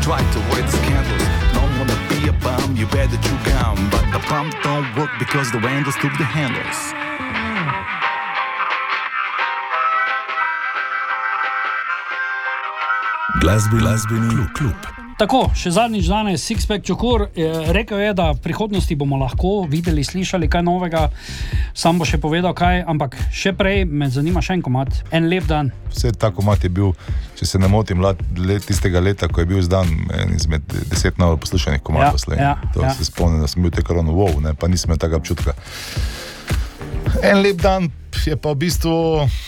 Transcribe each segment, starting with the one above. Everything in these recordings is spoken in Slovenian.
try to avoid the scandals. Don't wanna be a bum, you better chew gum. But the pump don't work because the vandals took the handles. Glasbeni klub. Tako, še zadnjič danes Sixpack Čukur rekel je, da v prihodnosti bomo lahko videli, slišali kaj novega, sam bo še povedal kaj, ampak še prej me zanima še en komad, En lep dan. Vse ta komad je bil, če se ne motim, tistega leta, ko je bil izdan en izmed 10 najbolj poslušanih komadov Slovenije. Se spomnim, da sem bil te korona, pa nisem imel tega občutka. En lep dan je pa v bistvu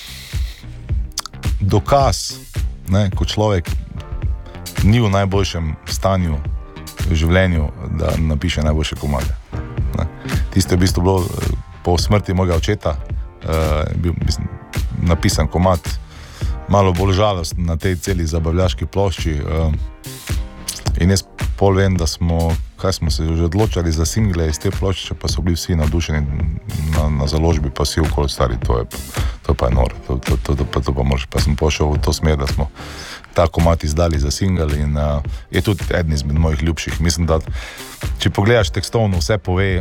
dokaz, ko človek ni v najboljšem stanju v življenju, da napiše najboljše komade. Tisto je v bistvu bilo po smrti mojega očeta, bil napisan komad, malo bolj žalosten na tej celi zabavljaški plošči. In jaz pol vem, da smo se že odločali za single iz te plošče, pa so bili vsi navdušeni na založbi, pa vsi okoli stari, to pa je noro, to pa moraš, pa sem pošel v to smer, da smo ta komad izdali za single in je tudi eden izmed mojih ljubših. Mislim, da če pogledaš tekstovno, vse pove,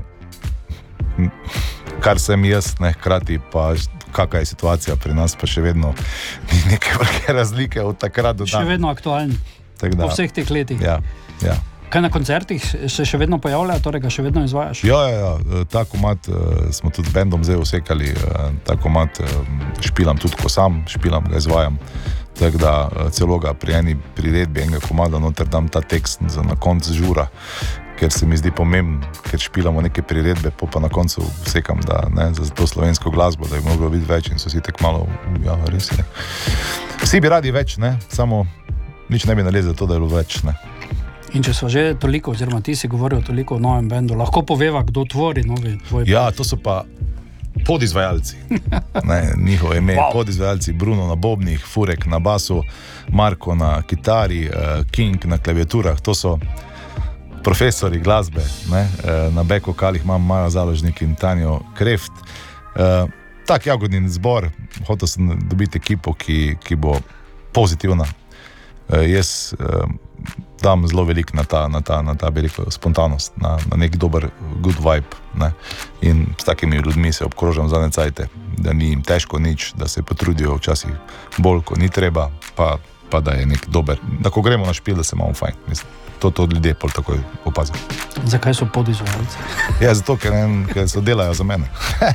kar sem jaz, hkrati pa kakva je situacija pri nas, pa še vedno ni neke velike razlike od takrat do danes. Še vedno aktualen, po vseh teh letih. Ja. Kaj na koncertih se še vedno pojavlja, torej ga še vedno izvajaš? Ja, ta komad smo tudi bendom zdaj usekali, ta komad špilam tudi, ko sam špilam, ga izvajam. Tako da celo ga pri eni priredbi enega komada noter dam ta tekst za na koncu žura, ker se mi zdi pomembno, ker špilamo neke priredbe, pa na koncu vsekam, da za to slovensko glasbo, da je moglo biti več in so si tak malo, ja, res je. Vsi bi radi več, samo nič ne bi naredili za to, da je bilo več, In če so že toliko, oziroma ti si govoril toliko o novem bendu, lahko poveva, kdo tvori novi tvoj bend? Ja, to so pa podizvajalci. Njihovo ime, podizvajalci, Bruno na bobnih, Furek na basu, Marko na kitari, King na klaviaturah, to so profesori glasbe, na back vokalih imam Maja Založnik in Tanjo Kreft. Tak jagodnin zbor, hotel sem dobiti ekipo, ki bo pozitivna. Jaz dam zelo veliko na ta veliko spontanost, na nek dober good vibe, in s takimi ljudmi se obkrožam zadnje cajte, da ni jim težko nič, da se potrudijo včasih bolj, ko ni treba, pa da je nek dober, da ko gremo na špil, da se imamo fajn, mislim. To ljudje pol takoj opazijo. Zakaj so podizvajalci? Ja, zato, ker so delajo za mene.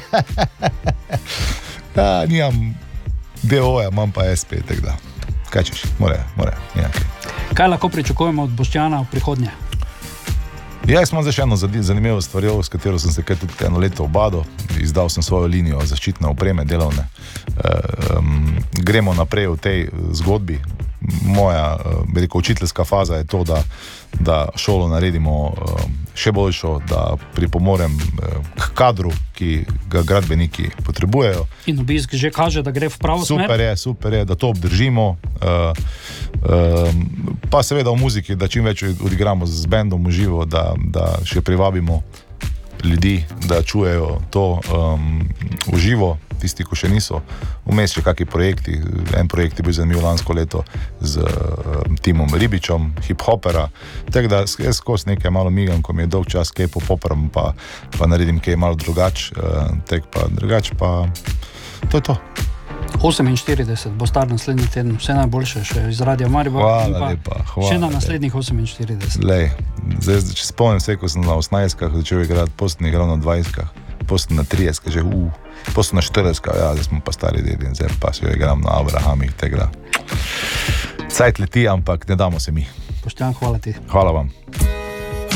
Ja, nimam DO-ja, imam pa SP, tako da. Kaj češ? More, nekaj. Kaj lahko pričakujemo od Boštjana v prihodnje? Ja, jaz imam zdaj še eno zanimivo stvarjo, s katero sem se tudi eno leto obadal. Izdal sem svojo linijo zaščitne opreme delovne. Gremo naprej v tej zgodbi. Moja, učiteljska faza je to, da šolo naredimo še boljšo, da pripomorem k kadru, ki ga gradbeniki potrebujejo. In obisk že kaže, da gre v pravo smer? Super je, da to obdržimo. Pa seveda v muziki, da čim več odigramo z bendom v živo, da še privabimo ljudi, da čujejo to v živo, tisti, ko še niso. Vmes še kakšni projekti, en projekt je bil zanimiv lansko leto z Timom Ribičom, hip-hopera, tako da jaz skozi nekaj malo migam, ko mi je dolg čas kaj popopram, pa naredim kaj malo drugače, pa to je to. 48 bo star naslednji teden, vse najboljše še iz Radia Maribor. Hvala lepa. Še na naslednjih 48. Zdaj, če spomnim se, ko sem na 18-kah začel igrati, potem igral na 20-kah, potem na 30-kah, potem na 40-kah, zdaj smo pa stari dedi in zdaj pa se jo igram na Abrahamih, tega. Cajt leti, ampak ne damo se mi. Boštjan, hvala ti. Hvala vam.